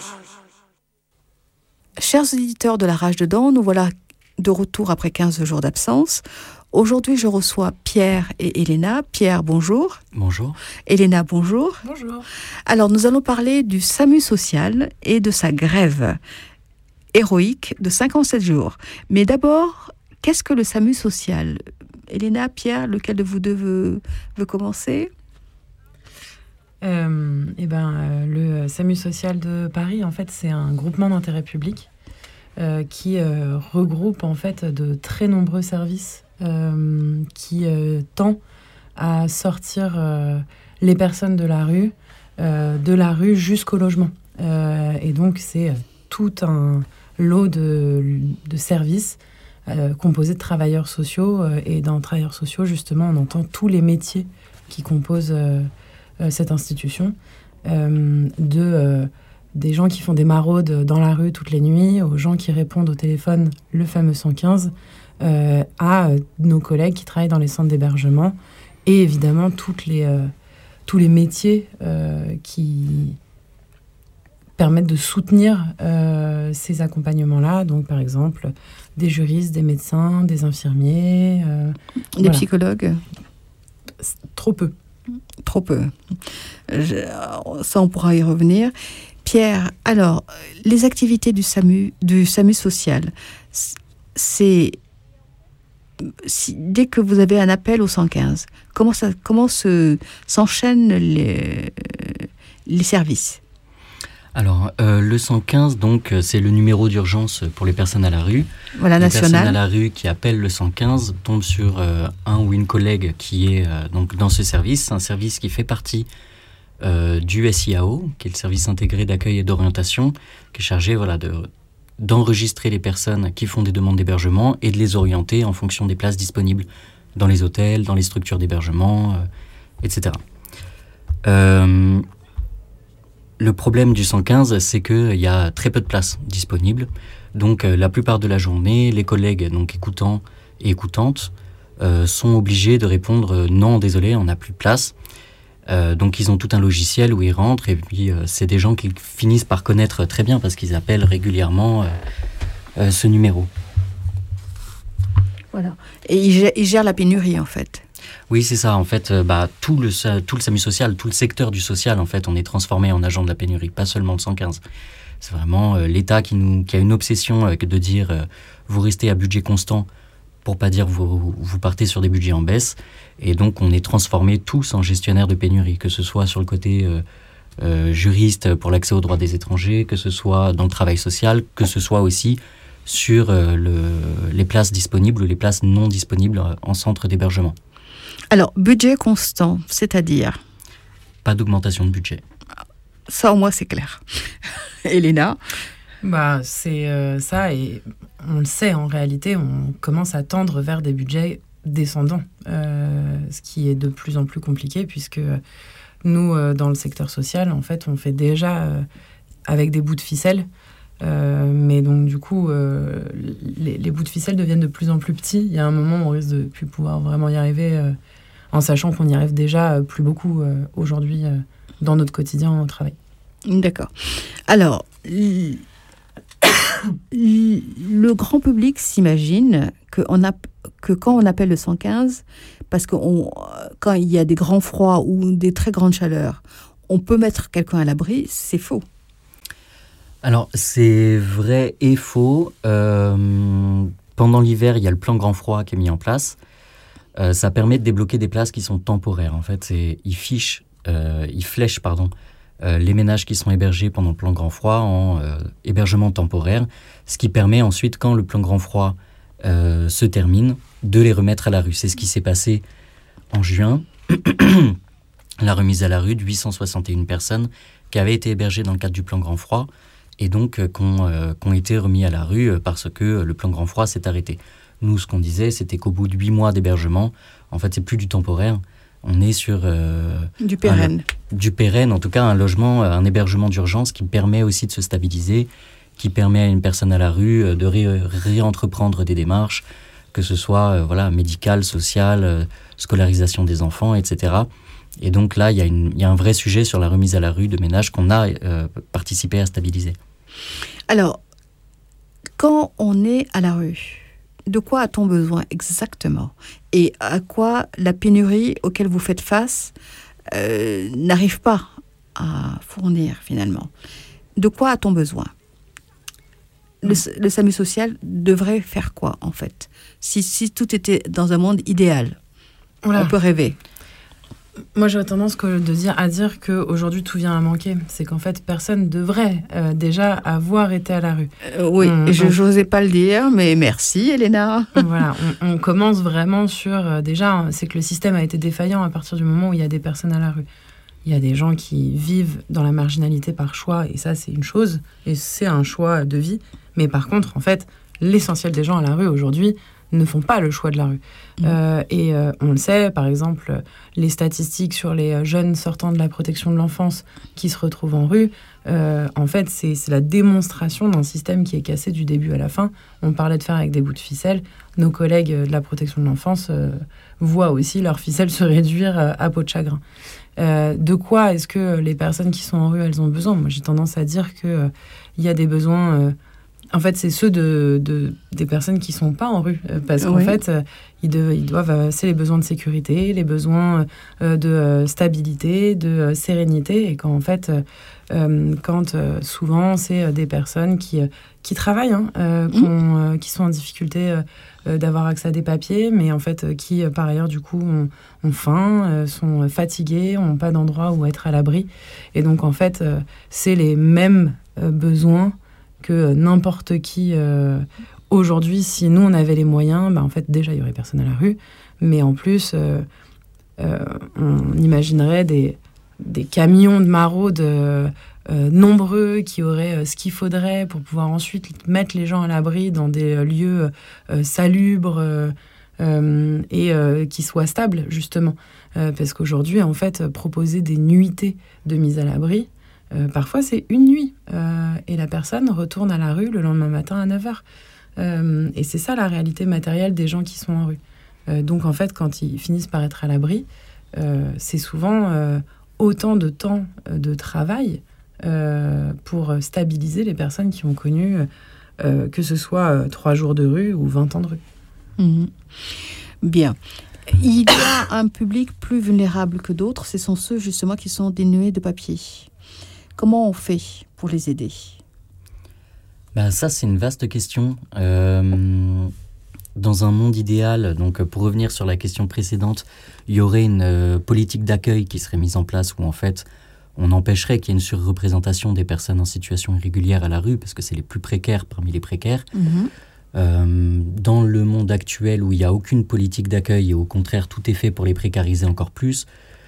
Chers auditeurs de La Rage dedans, nous voilà de retour après 15 jours d'absence. Aujourd'hui, je reçois Pierre et Elena. Pierre, bonjour. Bonjour. Elena, bonjour. Bonjour. Alors, nous allons parler du SAMU social et de sa grève héroïque de 57 jours. Mais d'abord, qu'est-ce que le SAMU social ? Elena, Pierre, lequel de vous deux veut commencer ? Le SAMU social de Paris, en fait, c'est un groupement d'intérêt public qui regroupe en fait de très nombreux services qui tend à sortir les personnes de la rue jusqu'au logement. Et donc, c'est tout un lot de services composés de travailleurs sociaux. Et dans travailleurs sociaux, justement, on entend tous les métiers qui composent cette institution, des gens qui font des maraudes dans la rue toutes les nuits, aux gens qui répondent au téléphone, le fameux 115, à nos collègues qui travaillent dans les centres d'hébergement, et évidemment tous les métiers qui permettent de soutenir ces accompagnements-là. Donc, par exemple, des juristes, des médecins, des infirmiers. Des psychologues ? Trop peu. Trop peu. Ça, on pourra y revenir. Pierre, alors, les activités du SAMU social, c'est... dès que vous avez un appel au 115, comment s'enchaînent les services ? Alors, le 115, donc, c'est le numéro d'urgence pour les personnes à la rue. Voilà, national. Les personnes à la rue qui appellent le 115 tombent sur un ou une collègue qui est donc dans ce service. Un service qui fait partie du SIAO, qui est le service intégré d'accueil et d'orientation, qui est chargé d'enregistrer les personnes qui font des demandes d'hébergement et de les orienter en fonction des places disponibles dans les hôtels, dans les structures d'hébergement, etc. Le problème du 115, c'est qu'il y a très peu de places disponibles. Donc, la plupart de la journée, les collègues donc écoutants et écoutantes sont obligés de répondre « Non, désolé, on n'a plus de place ». Donc, ils ont tout un logiciel où ils rentrent. Et puis, c'est des gens qu'ils finissent par connaître très bien parce qu'ils appellent régulièrement ce numéro. Voilà. Et ils gèrent la pénurie, en fait. Oui, c'est ça. En fait, tout le SAMU social, tout le secteur du social, en fait, on est transformé en agent de la pénurie, pas seulement le 115. C'est vraiment l'État qui a une obsession de dire vous restez à budget constant pour pas dire vous partez sur des budgets en baisse. Et donc, on est transformés tous en gestionnaires de pénurie, que ce soit sur le côté juriste pour l'accès aux droits des étrangers, que ce soit dans le travail social, que ce soit aussi sur les places disponibles ou les places non disponibles en centre d'hébergement. Alors, budget constant, c'est-à-dire ? Pas d'augmentation de budget. Ça, au moins, c'est clair. Elena ? C'est ça, et on le sait, en réalité, on commence à tendre vers des budgets descendants, ce qui est de plus en plus compliqué, puisque nous, dans le secteur social, en fait, on fait déjà avec des bouts de ficelle, mais donc, du coup, les bouts de ficelle deviennent de plus en plus petits. Il y a un moment où on risque de ne plus pouvoir vraiment y arriver, en sachant qu'on y arrive déjà plus beaucoup aujourd'hui dans notre quotidien au travail. D'accord. Alors, le grand public s'imagine que quand on appelle le 115, parce que quand il y a des grands froids ou des très grandes chaleurs, on peut mettre quelqu'un à l'abri, c'est faux. Alors, c'est vrai et faux. Pendant l'hiver, il y a le plan grand froid qui est mis en place. Ça permet de débloquer des places qui sont temporaires. En fait, ils flèchent les ménages qui sont hébergés pendant le plan grand froid en hébergement temporaire, ce qui permet ensuite, quand le plan grand froid se termine, de les remettre à la rue. C'est ce qui s'est passé en juin, la remise à la rue de 861 personnes qui avaient été hébergées dans le cadre du plan grand froid et donc qui ont été remis à la rue parce que le plan grand froid s'est arrêté. Nous, ce qu'on disait, c'était qu'au bout de 8 mois d'hébergement, en fait, c'est plus du temporaire. On est sur... du pérenne. Du pérenne, en tout cas, un logement, un hébergement d'urgence qui permet aussi de se stabiliser, qui permet à une personne à la rue de réentreprendre des démarches, que ce soit médicale, sociale, scolarisation des enfants, etc. Et donc là, il y a un vrai sujet sur la remise à la rue de ménages qu'on a participé à stabiliser. Alors, quand on est à la rue, de quoi a-t-on besoin exactement? Et à quoi la pénurie auquel vous faites face n'arrive pas à fournir finalement? De quoi a-t-on besoin? Le SAMU social devrait faire quoi en fait? Si tout était dans un monde idéal, on peut rêver. Moi, j'aurais tendance à dire qu'aujourd'hui, tout vient à manquer. C'est qu'en fait, personne devrait déjà avoir été à la rue. Oui, je n'osais pas le dire, mais merci, Elena. Voilà, on commence vraiment sur... déjà, c'est que le système a été défaillant à partir du moment où il y a des personnes à la rue. Il y a des gens qui vivent dans la marginalité par choix, et ça, c'est une chose, et c'est un choix de vie. Mais par contre, en fait, l'essentiel des gens à la rue aujourd'hui ne font pas le choix de la rue. On le sait, par exemple, les statistiques sur les jeunes sortant de la protection de l'enfance qui se retrouvent en rue, en fait, c'est la démonstration d'un système qui est cassé du début à la fin. On parlait de faire avec des bouts de ficelle. Nos collègues de la protection de l'enfance voient aussi leur ficelle se réduire à peau de chagrin. De quoi est-ce que les personnes qui sont en rue, elles ont besoin? Moi, j'ai tendance à dire qu'il y a des besoins... En fait, c'est ceux des personnes qui ne sont pas en rue. Parce qu'en fait, ils doivent... c'est les besoins de sécurité, les besoins de stabilité, de sérénité. Et quand souvent, c'est des personnes qui travaillent, qui sont en difficulté d'avoir accès à des papiers, mais en fait, qui, par ailleurs, du coup, ont faim, sont fatigués, n'ont pas d'endroit où être à l'abri. Et donc, en fait, c'est les mêmes besoins que n'importe qui aujourd'hui. Si nous on avait les moyens, en fait déjà il y aurait personne à la rue, mais en plus on imaginerait des camions de maraude nombreux qui auraient ce qu'il faudrait pour pouvoir ensuite mettre les gens à l'abri dans des lieux salubres et qui soient stables justement, parce qu'aujourd'hui en fait proposer des nuitées de mise à l'abri, parfois, c'est une nuit et la personne retourne à la rue le lendemain matin à 9h. Et c'est ça la réalité matérielle des gens qui sont en rue. Donc, en fait, quand ils finissent par être à l'abri, c'est souvent autant de temps de travail pour stabiliser les personnes qui ont connu, que ce soit 3 jours de rue ou 20 ans de rue. Mmh. Bien. Il y a un public plus vulnérable que d'autres, ce sont ceux justement qui sont dénués de papier. Comment on fait pour les aider? Ça, c'est une vaste question. Dans un monde idéal, donc pour revenir sur la question précédente, il y aurait une politique d'accueil qui serait mise en place où en fait on empêcherait qu'il y ait une surreprésentation des personnes en situation irrégulière à la rue parce que c'est les plus précaires parmi les précaires. Dans le monde actuel où il n'y a aucune politique d'accueil et au contraire tout est fait pour les précariser encore plus,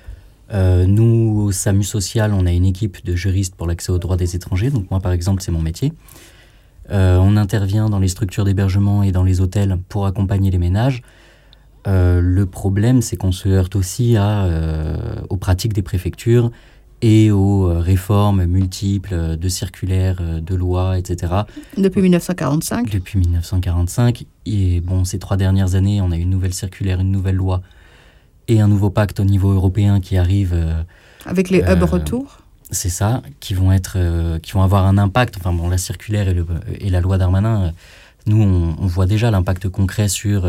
nous, au SAMU social, on a une équipe de juristes pour l'accès aux droits des étrangers. Donc moi, par exemple, c'est mon métier. On intervient dans les structures d'hébergement et dans les hôtels pour accompagner les ménages. Le problème, c'est qu'on se heurte aussi aux pratiques des préfectures et aux réformes multiples de circulaires, de lois, etc. Depuis 1945 ? Depuis 1945. Et bon, ces 3 dernières années, on a une nouvelle circulaire, une nouvelle loi et un nouveau pacte au niveau européen qui arrive. Avec les hubs retour ? C'est ça, qui vont avoir un impact. Enfin bon, la circulaire et la loi Darmanin, nous, on voit déjà l'impact concret sur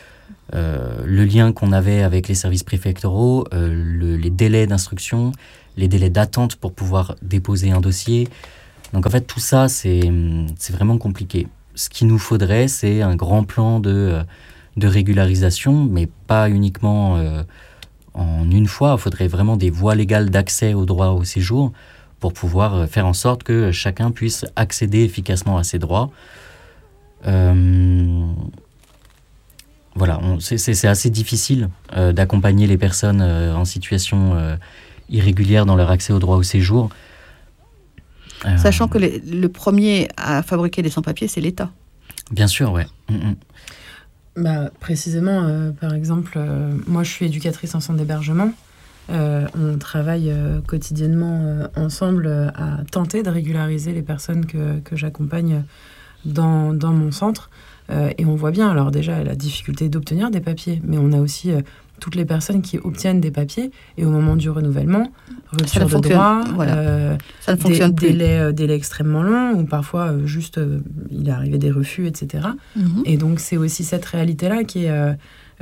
le lien qu'on avait avec les services préfectoraux, les délais d'instruction, les délais d'attente pour pouvoir déposer un dossier. Donc en fait, tout ça, c'est vraiment compliqué. Ce qu'il nous faudrait, c'est un grand plan de régularisation, mais pas uniquement en une fois. Il faudrait vraiment des voies légales d'accès au droit au séjour pour pouvoir faire en sorte que chacun puisse accéder efficacement à ses droits. Voilà, c'est assez difficile d'accompagner les personnes en situation irrégulière dans leur accès au droit au séjour. Sachant que le premier à fabriquer des sans-papiers, c'est l'État. Bien sûr, ouais. Précisément, par exemple, moi je suis éducatrice en centre d'hébergement. On travaille quotidiennement ensemble à tenter de régulariser les personnes que j'accompagne dans mon centre. Et on voit bien, alors déjà, la difficulté d'obtenir des papiers, mais on a aussi toutes les personnes qui obtiennent des papiers et au moment du renouvellement, rupture de droit, ça ne fonctionne plus. Délai extrêmement long ou parfois il est arrivé des refus, etc. Et donc c'est aussi cette réalité-là qui est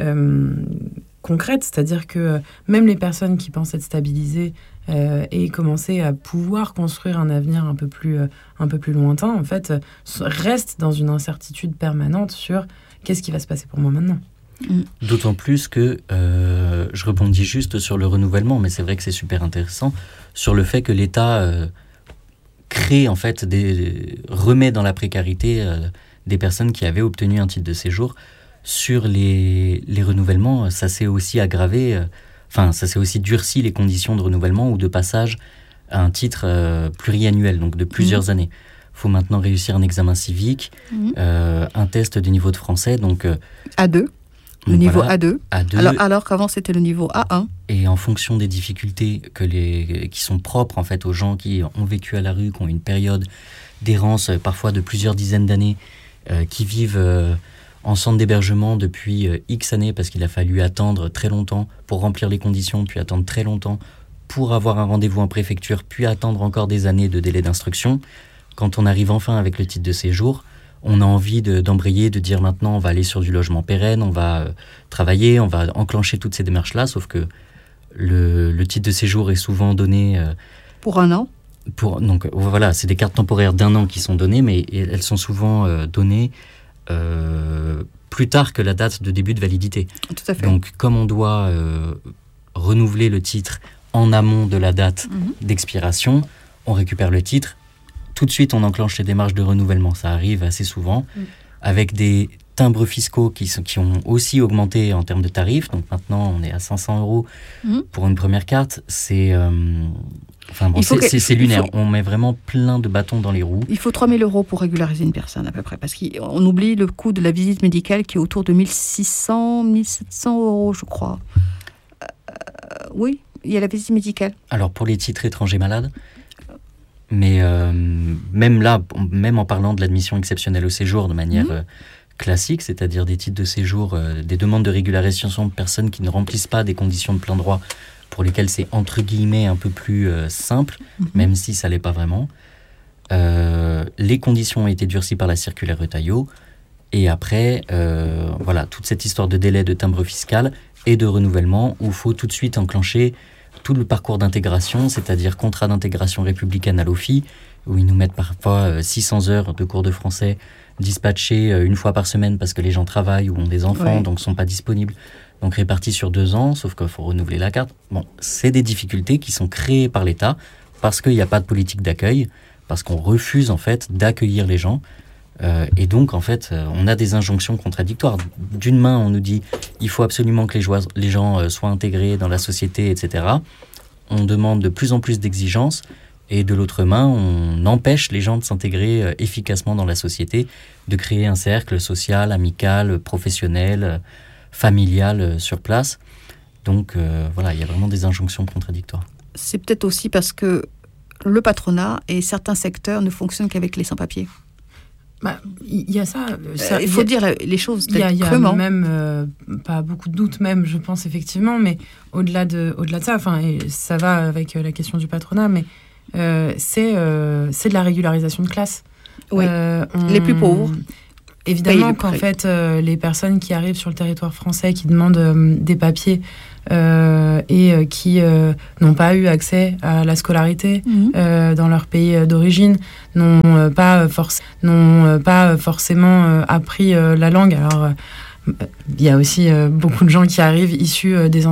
concrète, c'est-à-dire que même les personnes qui pensent être stabilisées et commencer à pouvoir construire un avenir un peu plus lointain, en fait, restent dans une incertitude permanente sur qu'est-ce qui va se passer pour moi maintenant. D'autant plus que, je rebondis juste sur le renouvellement, mais c'est vrai que c'est super intéressant, sur le fait que l'État crée, en fait, remet dans la précarité des personnes qui avaient obtenu un titre de séjour. Sur les renouvellements, ça s'est aussi aggravé, ça s'est aussi durci les conditions de renouvellement ou de passage à un titre pluriannuel, donc de plusieurs années. Il faut maintenant réussir un examen civique, un test de niveau de français, donc... A2. Le niveau A2. A2. Alors qu'avant, c'était le niveau A1. Et en fonction des difficultés qui sont propres en fait, aux gens qui ont vécu à la rue, qui ont une période d'errance, parfois de plusieurs dizaines d'années, qui vivent en centre d'hébergement depuis X années, parce qu'il a fallu attendre très longtemps pour remplir les conditions, puis attendre très longtemps pour avoir un rendez-vous en préfecture, puis attendre encore des années de délai d'instruction. Quand on arrive enfin avec le titre de séjour, on a envie d'embrayer, de dire maintenant on va aller sur du logement pérenne, on va travailler, on va enclencher toutes ces démarches-là, sauf que le titre de séjour est souvent donné... pour un an. Donc voilà, c'est des cartes temporaires d'1 an qui sont données, mais elles sont souvent données plus tard que la date de début de validité. Tout à fait. Donc comme on doit renouveler le titre en amont de la date d'expiration, on récupère le titre. Tout de suite, on enclenche les démarches de renouvellement. Ça arrive assez souvent, avec des timbres fiscaux qui ont aussi augmenté en termes de tarifs. Donc maintenant, on est à 500 € pour une première carte. C'est lunaire. On met vraiment plein de bâtons dans les roues. Il faut 3 000 € pour régulariser une personne à peu près. Parce qu'on oublie le coût de la visite médicale qui est autour de 1 600, 1 700 €, je crois. Oui, il y a la visite médicale. Alors pour les titres étrangers malades, mais même là, même en parlant de l'admission exceptionnelle au séjour de manière classique, c'est-à-dire des titres de séjour, des demandes de régularisation de personnes qui ne remplissent pas des conditions de plein droit, pour lesquelles c'est entre guillemets un peu plus simple, même si ça l'est pas vraiment. Les conditions ont été durcies par la circulaire Retailleau, et après, toute cette histoire de délai de timbre fiscal et de renouvellement, où il faut tout de suite enclencher tout le parcours d'intégration, c'est-à-dire contrat d'intégration républicaine à l'OFI, où ils nous mettent parfois 600 heures de cours de français dispatchés une fois par semaine parce que les gens travaillent ou ont des enfants, donc ne sont pas disponibles. Donc répartis sur 2 ans, sauf qu'il faut renouveler la carte. Bon, c'est des difficultés qui sont créées par l'État parce qu'il n'y a pas de politique d'accueil, parce qu'on refuse en fait d'accueillir les gens. Et donc, en fait, on a des injonctions contradictoires. D'une main, on nous dit il faut absolument que les gens soient intégrés dans la société, etc. On demande de plus en plus d'exigences. Et de l'autre main, on empêche les gens de s'intégrer efficacement dans la société, de créer un cercle social, amical, professionnel, familial sur place. Donc, il y a vraiment des injonctions contradictoires. C'est peut-être aussi parce que le patronat et certains secteurs ne fonctionnent qu'avec les sans-papiers. Il y a ça. Il faut dire les choses crûment. Il y a même pas beaucoup de doutes, même, je pense, effectivement, mais au-delà de ça, et ça va avec la question du patronat, mais c'est de la régularisation de classe. Oui. Les plus pauvres. Évidemment qu'en fait, les personnes qui arrivent sur le territoire français, qui demandent des papiers et qui n'ont pas eu accès à la scolarité dans leur pays d'origine, n'ont pas forcément appris la langue. Alors, il y a aussi beaucoup de gens qui arrivent issus des